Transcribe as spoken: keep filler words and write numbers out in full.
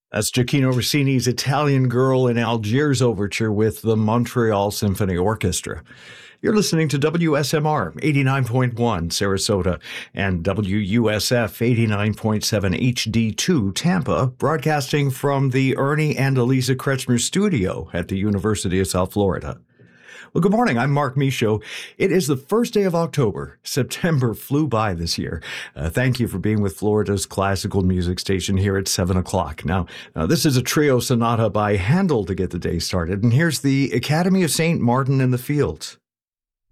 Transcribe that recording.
That's Gioacchino Rossini's Italian Girl in Algiers overture with the Montreal Symphony Orchestra. You're listening to W S M R eighty-nine point one Sarasota and W U S F eighty-nine point seven H D two Tampa, broadcasting from the Ernie and Elisa Kretschmer studio at the University of South Florida. Well, good morning. I'm Mark Michaud. It is the first day of October. September flew by this year. Uh, thank you for being with Florida's classical music station here at seven o'clock. Now, uh, this is a trio sonata by Handel to get the day started. And here's the Academy of Saint Martin in the Fields.